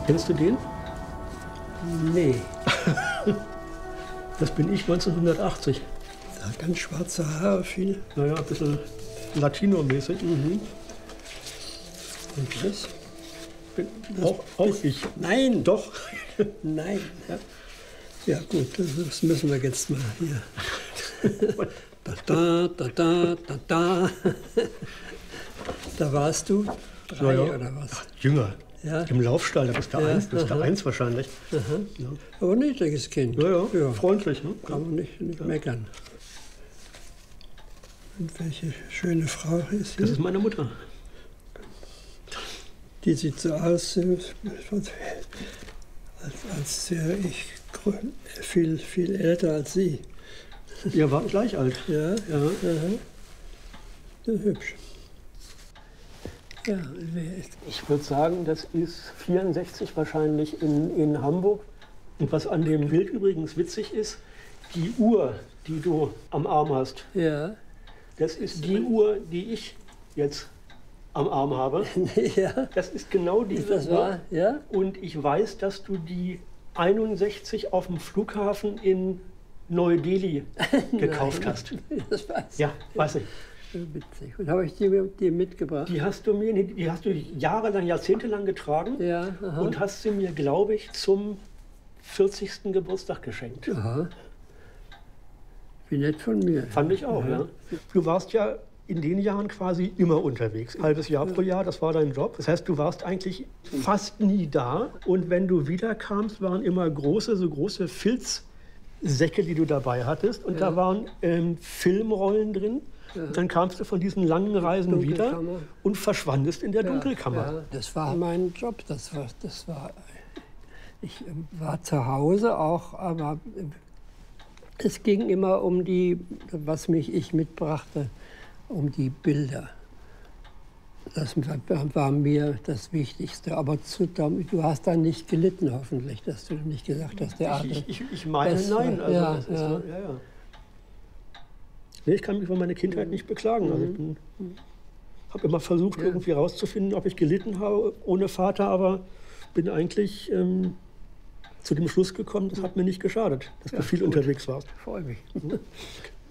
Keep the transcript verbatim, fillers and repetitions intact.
Kennst du den? Nee. Das bin ich neunzehnhundertachtzig. Da hat ganz schwarze Haare, viel. Naja, ein bisschen Latino-mäßig. Mhm. Und das? Bin auch, auch ich. Nein, Doch. nein. Ja, ja gut, das müssen wir jetzt mal hier. Da, da, da, da, da, da. Da warst du drei Ja, ja. oder was? Ach, jünger. Ja. Im Laufstall, da bist du Ja, eins, bist du aha. eins wahrscheinlich. Aha. Ja. Aber ein niedliches Kind. Ja, ja, Ja. freundlich. Ne? Kann man nicht, nicht meckern. Und welche schöne Frau ist Das hier? ist meine Mutter. Die sieht so aus, äh, als, als wäre ich grö- viel, viel älter als sie. Ihr wart gleich alt. Ja, Ja. aha. Ja, hübsch. Ja, wer ist Ich würde sagen, das ist vierundsechzig wahrscheinlich in, in Hamburg. Und was an dem Bild übrigens witzig ist, die Uhr, die du am Arm hast, Ja, das ist die Uhr, die ich jetzt am Arm habe. ja, Das ist genau diese ist das Uhr. wahr? Ja? Und ich weiß, dass du die einundsechzig auf dem Flughafen in Neu-Delhi gekauft Nein, hast. Das weiß Ja, weiß ich. ich. Witzig. Und habe ich die dir mitgebracht? Die hast du mir, die hast du jahrelang, jahrzehntelang getragen Ja, aha. und hast sie mir, glaube ich, zum vierzigsten Geburtstag geschenkt. Aha. Wie nett von mir. Fand ich auch, ja. Du warst ja in den Jahren quasi immer unterwegs. Ein halbes Jahr pro Jahr, das war dein Job. Das heißt, du warst eigentlich fast nie da. Und wenn du wiederkamst, waren immer große, so große Filzsäcke, die du dabei hattest. Und Ja. da waren ähm, Filmrollen drin. Und dann kamst du von diesen langen Reisen wieder Dunkelkammer. und verschwandest in der Ja, Dunkelkammer. ja, das war mein Job. Das war, das war, ich ähm, war zu Hause auch, aber äh, es ging immer um die, was mich ich mitbrachte, um die Bilder. Das war, war mir das Wichtigste. Aber zu, du hast dann nicht gelitten, hoffentlich, dass du nicht gesagt hast, der Adel. Ich, ich, ich meine, Das nein. war- Also ja, das ist, ja. ja. Ja, ja. Nee, ich kann mich über meine Kindheit nicht beklagen. Also ich Mhm. habe immer versucht, Ja. irgendwie rauszufinden, ob ich gelitten habe ohne Vater, aber bin eigentlich ähm, zu dem Schluss gekommen, das hat mir nicht geschadet, dass Ja, du viel gut. unterwegs warst. Freue mich.